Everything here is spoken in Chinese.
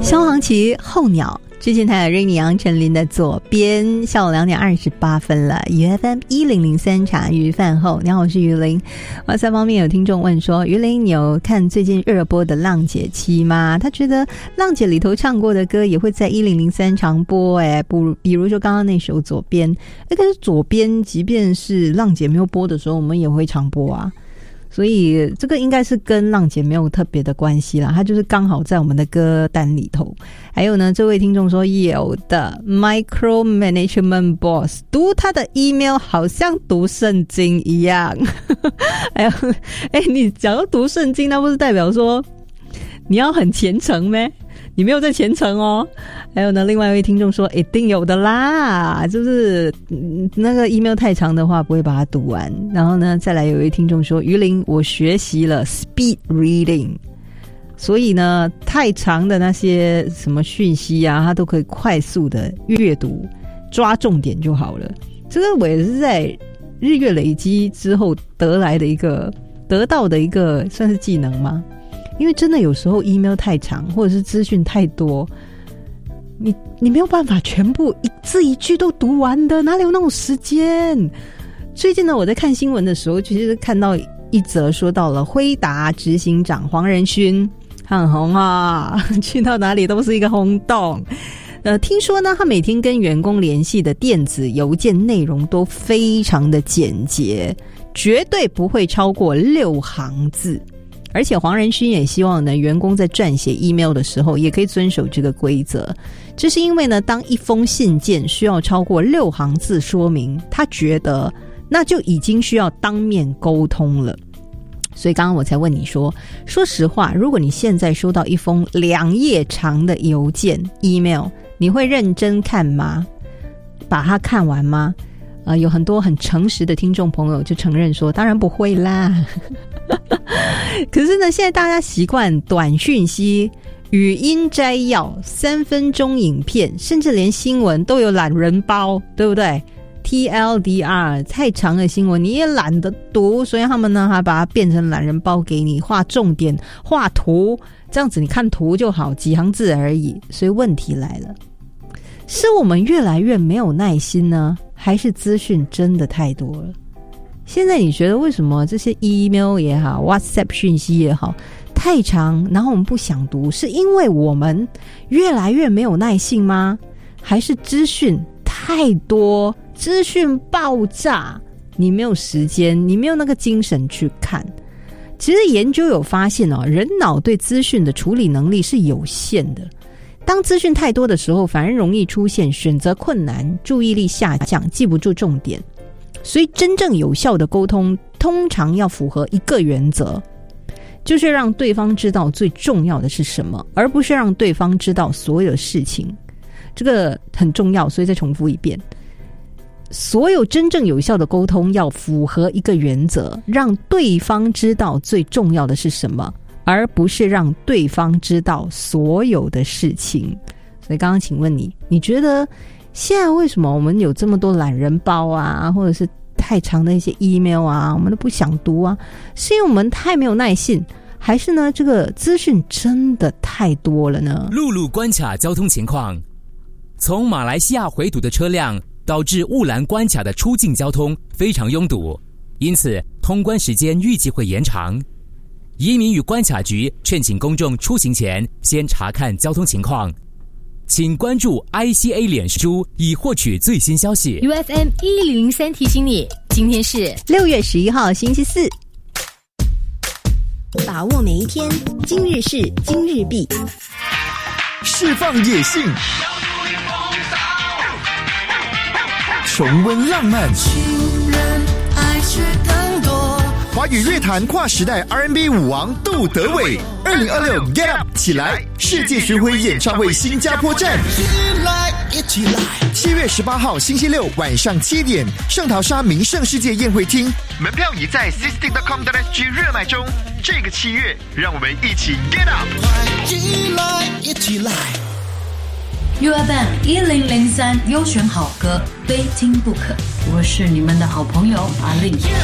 萧煌奇候鸟，之前台有瑞尼杨丞琳的左边，下午2点28分了。UFM 1003茶余饭后，你好，我是于林。哇塞，方面有听众问说，于林你有看最近热播的《浪姐7》吗？他觉得浪姐里头唱过的歌也会在1003常播，比如说刚刚那首左边，可是左边即便是浪姐没有播的时候，我们也会常播啊。所以这个应该是跟浪姐没有特别的关系啦，它就是刚好在我们的歌单里头。还有呢，这位听众说有的 Micromanagement Boss 读他的 email 好像读圣经一样。还有你讲到读圣经，那不是代表说你要很虔诚咩？你没有在虔诚哦。还有呢，另外一位听众说一定有的啦，就是那个 email 太长的话不会把它读完。然后呢，再来有一位听众说，于林我学习了 speed reading， 所以呢太长的那些什么讯息啊，它都可以快速的阅读，抓重点就好了。这个我也是在日月累积之后得到的一个算是技能吗？因为真的有时候 email 太长，或者是资讯太多，你没有办法全部一字一句都读完的，哪里有那种时间？最近呢，我在看新闻的时候，其实看到一则说到了辉达执行长黄仁勋很红啊，去到哪里都是一个轰动。听说呢，他每天跟员工联系的电子邮件内容都非常的简洁，绝对不会超过6行字。而且黄仁勋也希望呢，员工在撰写 email 的时候也可以遵守这个规则。这是因为呢，当一封信件需要超过6行字说明，他觉得那就已经需要当面沟通了。所以刚刚我才问你说实话，如果你现在收到一封2页长的邮件 email， 你会认真看吗？把它看完吗？有很多很诚实的听众朋友就承认说当然不会啦。可是呢，现在大家习惯短讯息、语音摘要、3分钟影片，甚至连新闻都有懒人包，对不对？ TLDR 太长的新闻你也懒得读，所以他们呢还把它变成懒人包给你，画重点、画图，这样子你看图就好，几行字而已。所以问题来了，是我们越来越没有耐心呢，还是资讯真的太多了？现在你觉得为什么这些 email 也好 WhatsApp 讯息也好太长，然后我们不想读，是因为我们越来越没有耐性吗？还是资讯太多，资讯爆炸，你没有时间，你没有那个精神去看？其实研究有发现人脑对资讯的处理能力是有限的，当资讯太多的时候，反而容易出现选择困难、注意力下降、记不住重点。所以真正有效的沟通通常要符合一个原则，就是让对方知道最重要的是什么，而不是让对方知道所有事情。这个很重要，所以再重复一遍，所有真正有效的沟通要符合一个原则，让对方知道最重要的是什么，而不是让对方知道所有的事情。所以刚刚请问你觉得现在为什么我们有这么多懒人包啊，或者是太长的一些 email 啊，我们都不想读啊？是因为我们太没有耐性，还是呢这个资讯真的太多了呢？ 陆路关卡交通情况，从马来西亚回堵的车辆导致雾兰关卡的出境交通非常拥堵，因此通关时间预计会延长。移民与关卡局劝请公众出行前先查看交通情况，请关注 ICA 脸书以获取最新消息。 UFM 1003提醒你，今天是 6月11号星期四， 把握每一天，今日事今日毕， 释放野性，重温浪漫，华语乐坛跨时代 R&B 舞王杜德伟，2026 Get Up 起来世界巡回演唱会新加坡站，7月18号星期六晚上7点，圣淘沙名胜世界宴会厅，门票已在 sisting.com.sg 热卖中。这个7月，让我们一起 Get Up， 一起来。 UFM 1003优选好歌，非听不可。我是你们的好朋友阿令。